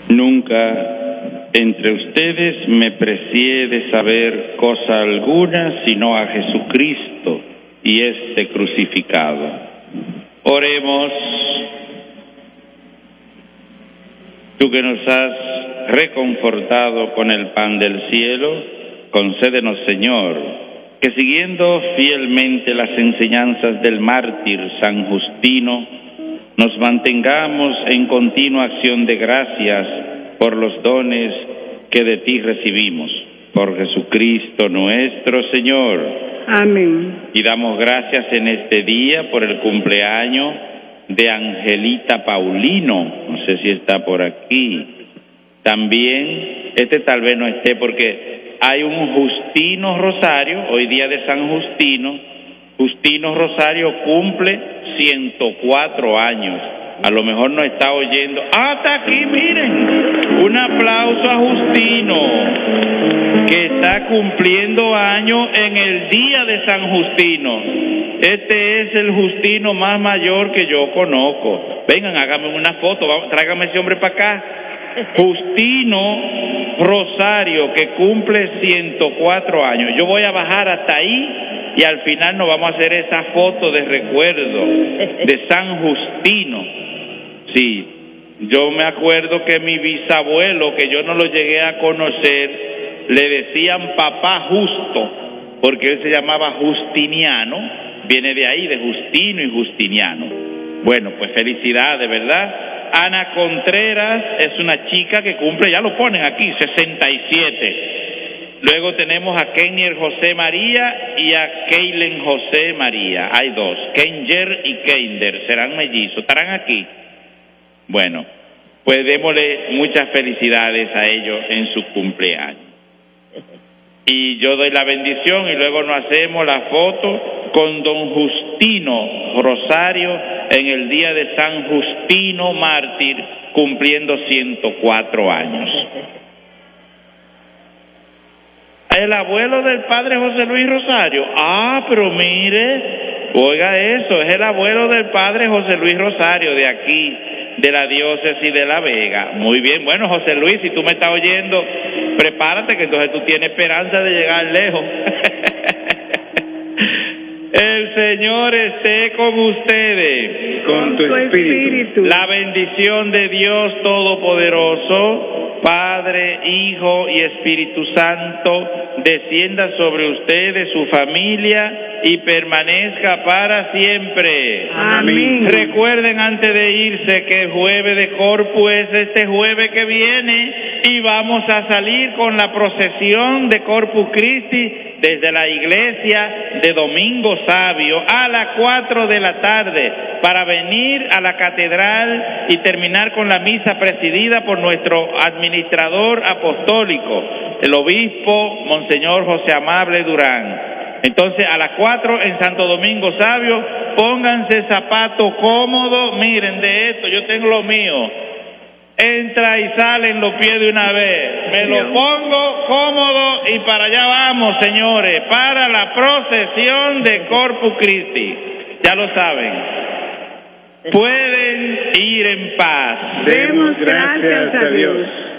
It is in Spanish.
Nunca entre ustedes me precié de saber cosa alguna sino a Jesucristo y este crucificado. Oremos. Tú que nos has reconfortado con el pan del cielo, concédenos, Señor, que siguiendo fielmente las enseñanzas del mártir San Justino, nos mantengamos en continua acción de gracias por los dones que de ti recibimos. Por Jesucristo nuestro Señor. Amén. Y damos gracias en este día por el cumpleaños de Angelita Paulino. No sé si está por aquí. También, tal vez no esté porque hay un Justino Rosario, hoy día de San Justino. Justino Rosario cumple 104 años. A lo mejor no está oyendo. ¡Hasta aquí, miren! Un aplauso a Justino, que está cumpliendo años en el día de San Justino. Este es el Justino más mayor que yo conozco. Vengan, háganme una foto, tráigame ese hombre para acá. Justino Rosario, que cumple 104 años. Yo voy a bajar hasta ahí y al final nos vamos a hacer esa foto de recuerdo de San Justino. Sí, yo me acuerdo que mi bisabuelo, que yo no lo llegué a conocer, le decían papá Justo, porque él se llamaba Justiniano, viene de ahí, de Justino y Justiniano. Bueno, pues felicidades, ¿verdad? Ana Contreras es una chica que cumple, ya lo ponen aquí, 67. Luego tenemos a Kenier José María y a Keilen José María. Hay dos, Kenger y Keinder, serán mellizos, estarán aquí. Bueno, pues démosle muchas felicidades a ellos en su cumpleaños. Y yo doy la bendición y luego nos hacemos la foto con don Justino Rosario en el día de San Justino mártir, cumpliendo 104 años. El abuelo del padre José Luis Rosario. Ah, pero mire, oiga eso, es el abuelo del padre José Luis Rosario de aquí, de la diócesis de La Vega. Muy bien, bueno, José Luis, si tú me estás oyendo, prepárate que entonces tú tienes esperanza de llegar lejos. El Señor esté con ustedes. Con tu espíritu. La bendición de Dios Todopoderoso, Padre, Hijo y Espíritu Santo, descienda sobre ustedes, su familia, y permanezca para siempre. Amén. Recuerden antes de irse que el jueves de Corpus es este jueves que viene y vamos a salir con la procesión de Corpus Christi desde la iglesia de Domingo Sabio a las 4 de la tarde para venir a la catedral y terminar con la misa presidida por nuestro administrador apostólico, el obispo Monseñor José Amable Durán. Entonces, a las 4 en Santo Domingo Sabio, pónganse zapatos cómodos. Miren, de esto, yo tengo lo mío. Entra y sale en los pies de una vez. Me lo pongo cómodo y para allá vamos, señores, para la procesión de Corpus Christi. Ya lo saben. Pueden ir en paz. Demos gracias a Dios.